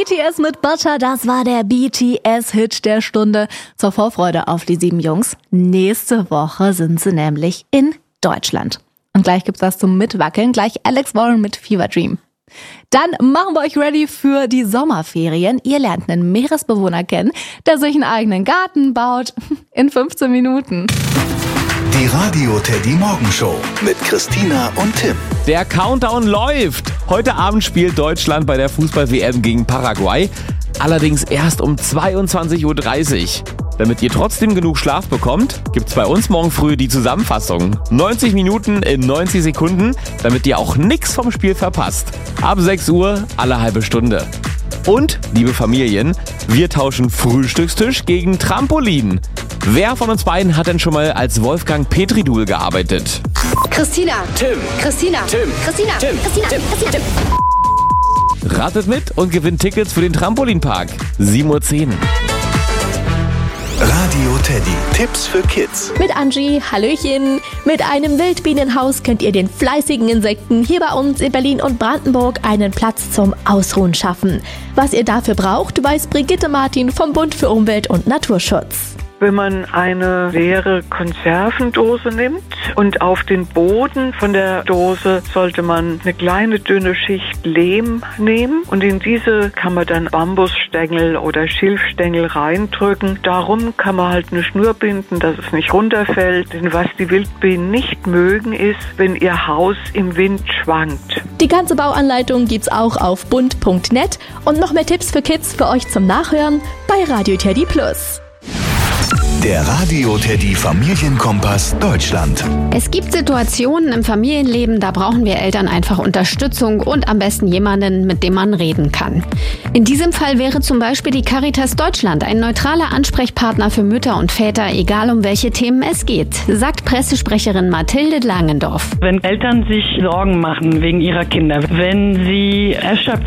BTS mit Butter, das war der BTS-Hit der Stunde. Zur Vorfreude auf die 7 Jungs. Nächste Woche sind sie nämlich in Deutschland. Und gleich gibt's was zum Mitwackeln, gleich Alex Warren mit Fever Dream. Dann machen wir euch ready für die Sommerferien. Ihr lernt einen Meeresbewohner kennen, der sich einen eigenen Garten baut. In 15 Minuten. Die Radio Teddy Morgenshow mit Christina und Tim. Der Countdown läuft. Heute Abend spielt Deutschland bei der Fußball-WM gegen Paraguay. Allerdings erst um 22:30 Uhr. Damit ihr trotzdem genug Schlaf bekommt, gibt's bei uns morgen früh die Zusammenfassung. 90 Minuten in 90 Sekunden, damit ihr auch nichts vom Spiel verpasst. Ab 6 Uhr alle halbe Stunde. Und, liebe Familien, wir tauschen Frühstückstisch gegen Trampolin. Wer von uns beiden hat denn schon mal als Wolfgang Petri-Double gearbeitet? Christina. Tim. Christina. Tim. Christina. Tim. Christina. Tim. Christina. Ratet mit und gewinnt Tickets für den Trampolinpark. 7:10 Uhr. Radio Teddy. Tipps für Kids. Mit Angie, hallöchen. Mit einem Wildbienenhaus könnt ihr den fleißigen Insekten hier bei uns in Berlin und Brandenburg einen Platz zum Ausruhen schaffen. Was ihr dafür braucht, weiß Brigitte Martin vom Bund für Umwelt und Naturschutz. Wenn man eine leere Konservendose nimmt und auf den Boden von der Dose sollte man eine kleine dünne Schicht Lehm nehmen und in diese kann man dann Bambusstängel oder Schilfstängel reindrücken. Darum kann man halt eine Schnur binden, dass es nicht runterfällt. Denn was die Wildbienen nicht mögen ist, wenn ihr Haus im Wind schwankt. Die ganze Bauanleitung gibt's auch auf bund.net und noch mehr Tipps für Kids für euch zum Nachhören bei Radio Teddy Plus. Der Radio Teddy Familienkompass Deutschland. Es gibt Situationen im Familienleben, da brauchen wir Eltern einfach Unterstützung und am besten jemanden, mit dem man reden kann. In diesem Fall wäre zum Beispiel die Caritas Deutschland ein neutraler Ansprechpartner für Mütter und Väter, egal um welche Themen es geht, sagt Pressesprecherin Mathilde Langendorf. Wenn Eltern sich Sorgen machen wegen ihrer Kinder, wenn sie erschöpft